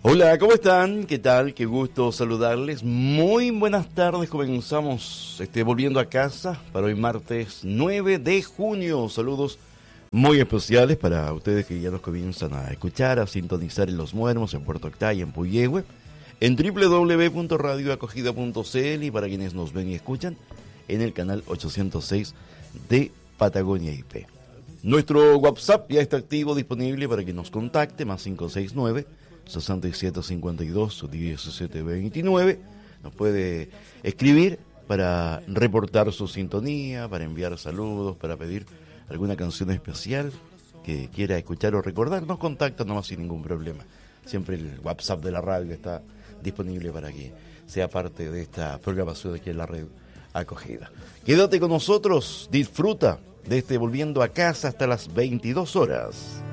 Hola, ¿cómo están? ¿Qué tal? Qué gusto saludarles. Muy buenas tardes. Comenzamos volviendo a casa para hoy martes 9 de junio. Saludos muy especiales para ustedes que ya nos comienzan a escuchar, a sintonizar en Los Muermos, en Puerto Octay, en Puyehue, en www.radioacogida.cl y para quienes nos ven y escuchan en el canal 806 de Patagonia IP. Nuestro WhatsApp ya está activo, disponible para que nos contacte, más 569-6752-1729. Nos puede escribir para reportar su sintonía, para enviar saludos, para pedir alguna canción especial que quiera escuchar o recordar. Nos contacta nomás sin ningún problema. Siempre el WhatsApp de la radio está disponible para que sea parte de esta programación aquí en la red acogida. Quédate con nosotros, disfruta de Volviendo a Casa hasta las 22 horas.